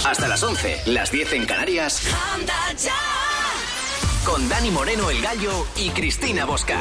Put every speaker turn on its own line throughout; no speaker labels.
Hasta las 11, las 10 en Canarias. Con Dani Moreno, el Gallo, y Cristina Bosca.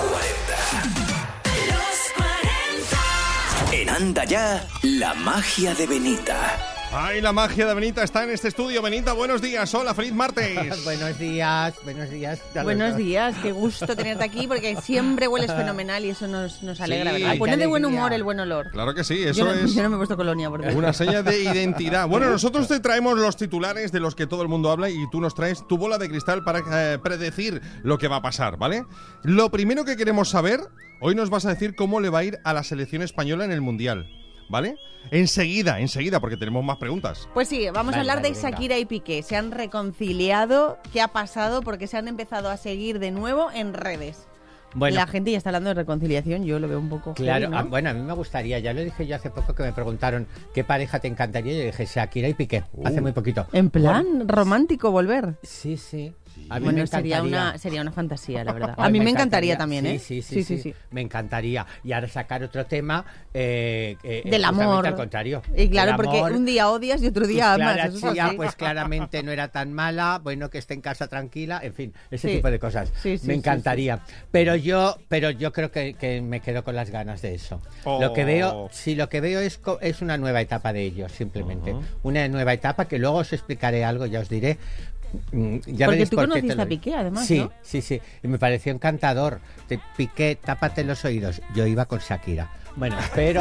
40. En Anda Ya, la magia de Benita.
Ay, la magia de Benita está en este estudio. Benita, buenos días. Hola, feliz martes.
Buenos días.
Buenos días, qué gusto tenerte aquí porque siempre hueles fenomenal y eso nos alegra,
Sí.
¿verdad?
Ay,
Pone
qué
de buen
alegría.
humor el buen olor.
Claro que sí, eso es
Yo no me he puesto colonia porque...
una seña de identidad. Bueno, nosotros te traemos los titulares de los que todo el mundo habla y tú nos traes tu bola de cristal para predecir lo que va a pasar, ¿vale? Lo primero que queremos saber, hoy nos vas a decir cómo le va a ir a la selección española en el Mundial, ¿vale? Enseguida, porque tenemos más preguntas.
Pues sí, vamos a hablar de
venga.
Shakira y Piqué. Se han reconciliado. ¿Qué ha pasado? Porque se han empezado a seguir de nuevo en redes.
Bueno,
La gente ya está hablando de reconciliación. Yo lo veo un poco
claro,
heavy, ¿no?
bueno, a mí me gustaría, ya lo dije yo hace poco que me preguntaron qué pareja te encantaría, y yo dije Shakira y Piqué, hace muy poquito.
En plan
Bueno,
romántico volver.
sí. A mí
Bueno,
me encantaría.
sería una fantasía, la verdad.
Ay,
A mí me encantaría también,
sí,
¿eh?
Sí, me encantaría. Y ahora sacar otro tema
Del
justamente
amor.
al contrario.
Y claro,
El
porque
amor.
un día odias y otro día
Pues
amas.
Clara
Eso es
Chía,
así.
pues claramente no era tan mala, bueno, que esté en casa tranquila, en fin, ese
Sí.
tipo de cosas.
Sí,
me encantaría. Pero yo creo que me quedo con las ganas de eso.
Oh.
Lo que veo es una nueva etapa de ellos, simplemente. Una nueva etapa que luego os explicaré algo, ya os diré. Ya
Porque
veréis
tú
por qué
conociste
te lo
a
digo.
Piqué, además,
Sí,
¿no?
sí. Y me pareció encantador. Piqué, tápate los oídos. Yo iba con Shakira. Bueno, pero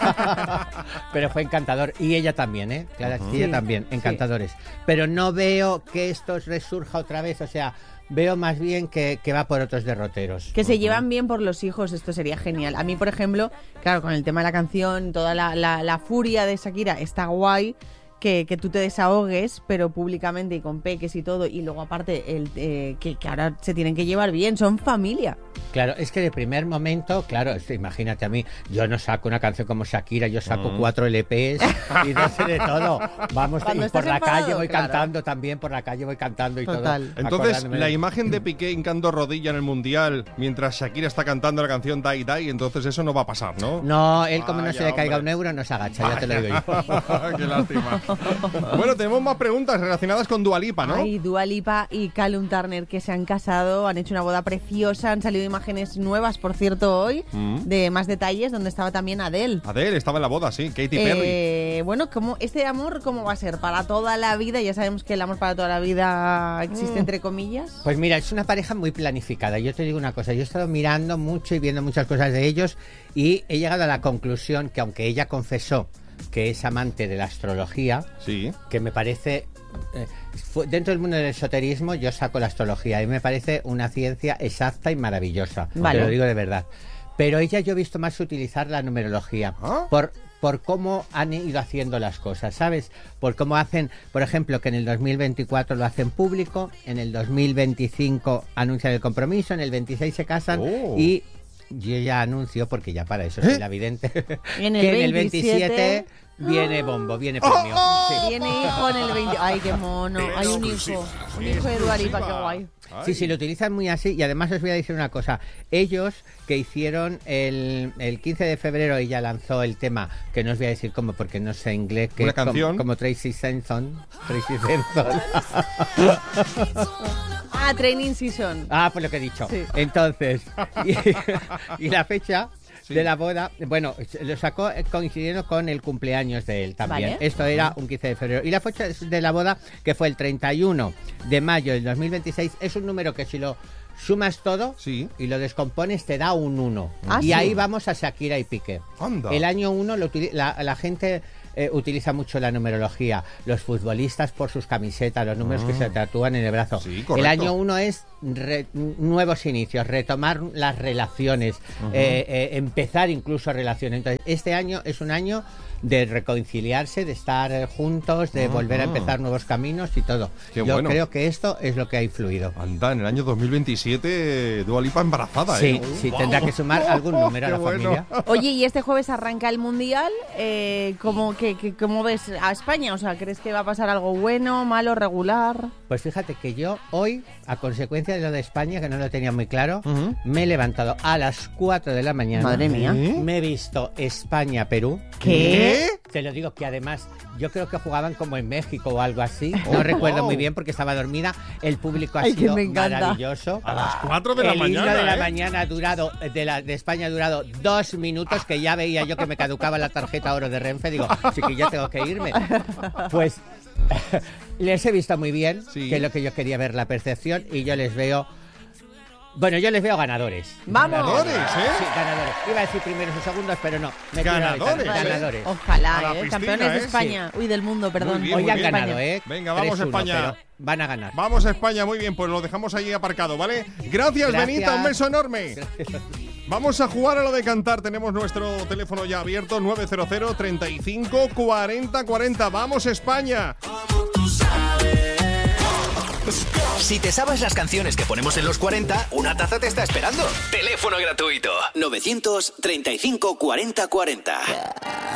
fue encantador. Y ella también, ¿eh? Clara, ella
Sí,
también, encantadores. Pero no veo que esto resurja otra vez, o sea, veo más bien que va por otros derroteros.
Que se llevan bien por los hijos, esto sería genial. A mí, por ejemplo, claro, con el tema de la canción, toda la furia de Shakira está guay. Que tú te desahogues, pero públicamente y con peques y todo, y luego aparte que ahora se tienen que llevar bien, son familia.
Claro, es que de primer momento, claro, imagínate a mí, yo no saco una canción como Shakira, yo saco 4 LPs y no sé de todo. Vamos,
Cuando
y por
estás
la
enfadado,
calle voy
claro.
cantando también, por la calle voy cantando y
Total.
todo.
Entonces,
acordándome
la
de-
imagen de Piqué hincando rodilla en el Mundial mientras Shakira está cantando la canción Die Die, entonces eso no va a pasar, ¿no?
No, él como no
Vaya,
se le caiga
hombre.
un euro, no se agacha, ya te lo digo yo.
Qué lástima. Bueno, tenemos más preguntas relacionadas con Dua Lipa, ¿no?
Ay, Dua Lipa y Callum Turner, que se han casado, han hecho una boda preciosa, han salido imágenes nuevas, por cierto, hoy, de más detalles, donde estaba también Adele.
Adele estaba en la boda, sí, Katy Perry.
Bueno, este amor, ¿cómo va a ser? ¿Para toda la vida? Ya sabemos que el amor para toda la vida existe entre comillas.
Pues mira, es una pareja muy planificada. Yo te digo una cosa, yo he estado mirando mucho y viendo muchas cosas de ellos y he llegado a la conclusión que aunque ella confesó que es amante de la astrología,
Sí.
que me parece... dentro del mundo del esoterismo yo saco la astrología y me parece una ciencia exacta y maravillosa.
Vale.
Te lo digo de verdad. Pero ella yo he visto más utilizar la numerología
¿Ah?
por cómo han ido haciendo las cosas, ¿sabes? Por cómo hacen, por ejemplo, que en el 2024 lo hacen público, en el 2025 anuncian el compromiso, en el 26 se casan y yo ya anuncio, porque ya para eso soy la vidente,
En el
que en el
27
27 viene bombo, viene premio. Sí.
Tiene hijo en el 20... Ay, qué mono. Hay un hijo. Un hijo de Dua Lipa, qué guay.
Sí, lo utilizan muy así. Y además os voy a decir una cosa. Ellos que hicieron el 15 de febrero, ella lanzó el tema, que no os voy a decir cómo porque no sé inglés, que
Una
es
canción.
como Tracy Simpson.
Ah, Training Season.
Ah, pues lo que he dicho.
Sí.
Entonces, y la fecha de la boda, bueno, lo sacó coincidiendo con el cumpleaños de él también.
Vale.
Esto era un 15 de febrero. Y la fecha de la boda, que fue el 31 de mayo del 2026, es un número que si lo sumas todo
Sí.
y lo descompones te da un 1.
Ah,
y
sí.
ahí vamos a Shakira y Piqué.
Anda.
El año 1 la gente utiliza mucho la numerología. Los futbolistas por sus camisetas, los números que se tatúan en el brazo.
Sí, correcto.
El año 1 es nuevos inicios, retomar las relaciones, empezar incluso relaciones. Entonces, este año es un año de reconciliarse, de estar juntos, de volver a empezar nuevos caminos y todo.
Qué
Yo
bueno.
creo que esto es lo que ha influido.
Anda, en el año 2027 Dua Lipa embarazada,
Sí,
¿eh?
sí,
Wow.
tendrá que sumar algún número a
Qué
la
bueno.
familia.
Oye, y este jueves arranca el Mundial. ¿Cómo ves a España? O sea, ¿crees que va a pasar algo bueno, malo, regular?
Pues fíjate que yo hoy, a consecuencia de lo de España, que no lo tenía muy claro,
Ujú.
me he levantado a las 4 de la mañana.
Madre mía.
¿Eh?
Me he visto España-Perú.
¿Qué?
Se lo digo que además yo creo que jugaban como en México o algo así. No recuerdo muy bien porque estaba dormida. El público ha sido maravilloso.
A las 4 de la mañana.
El himno de la mañana ha durado, de España ha durado 2 minutos, que ya veía yo que me caducaba la tarjeta oro de Renfe. Digo, sí que ya tengo que irme. Pues les he visto muy bien, que es lo que yo quería ver, la percepción, y yo les veo... Bueno, yo les veo ganadores.
¡Vamos!
Ganadores,
Sí, ganadores. Iba a decir primeros o segundos, pero no. Ganadores.
Ojalá,
piscina,
campeones de España.
Sí.
Uy, del mundo, perdón.
Muy bien,
Hoy han
bien.
ganado,
Venga, vamos a
3-1,
España.
pero van a ganar.
Vamos a España, muy bien, pues lo dejamos ahí aparcado, ¿vale? Gracias, Benita, un beso enorme. Vamos a jugar a lo de cantar. Tenemos nuestro teléfono ya abierto, 900 35 40 40. ¡Vamos, España!
Si te sabes las canciones que ponemos en los 40, una taza te está esperando. Teléfono gratuito 935 40 40.